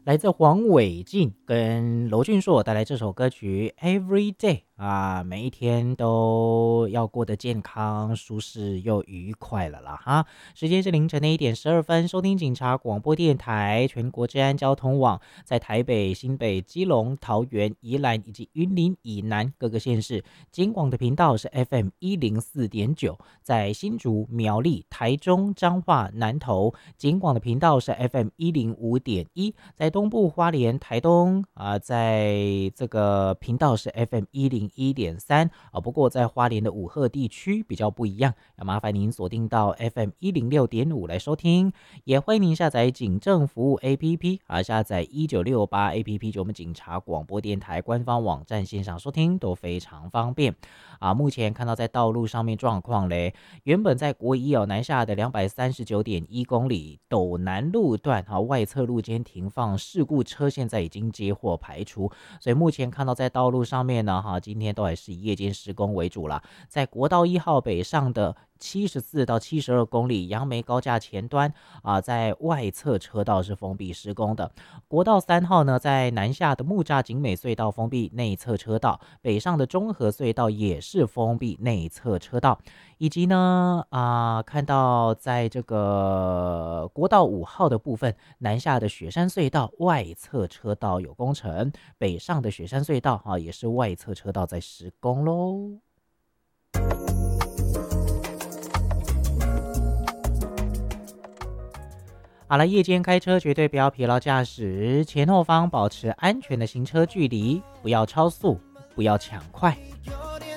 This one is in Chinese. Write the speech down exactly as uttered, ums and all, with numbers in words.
来自黄伟晋跟娄俊硕带来这首歌曲 Every Day 啊，每一天都要过得健康、舒适又愉快了啦哈。时间是凌晨的一点十二分，收听警察广播电台全国治安交通网，在台北、新北、基隆、桃园、宜兰以及云林以南各个县市，警广的频道是 F M 一零四点九，在新竹、苗栗、台中、彰化、南投，警广的频道是 F M 一零五点一，在东部花莲、台东啊、呃，在这个频道是 F M 一零一点三啊。不过在花莲的五鹤地区比较不一样，要麻烦您锁定到 F M 一零六点五来收听。也欢迎您下载警政服务 A P P 啊，下载一九六八 A P P 就我们警察广播电台官方网站线上收听都非常方便啊。目前看到在道路上面状况嘞，原本在国一哦南下的两百三十九点一公里斗南路段哈、啊、外侧路间停放事故车现在已经接获排除，所以目前看到在道路上面呢哈，今天都还是以夜间施工为主啦。在国道一号北上的七十四到七十二公里杨梅高架前端啊，在外侧车道是封闭施工的。国道三号呢，在南下的木栅景美隧道封闭内侧车道，北上的中和隧道也是封闭内侧车道，以及呢啊，看到在这个国道五号的部分，南下的雪山隧道外侧车道有工程，北上的雪山隧道啊也是外侧车道在施工喽。好了，夜间开车绝对不要疲劳驾驶，前后方保持安全的行车距离，不要超速，不要抢快。